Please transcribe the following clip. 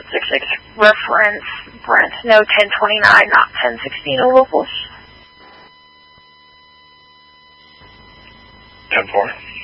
866 reference Brent, no 1029, not 1016 locals. 10-4.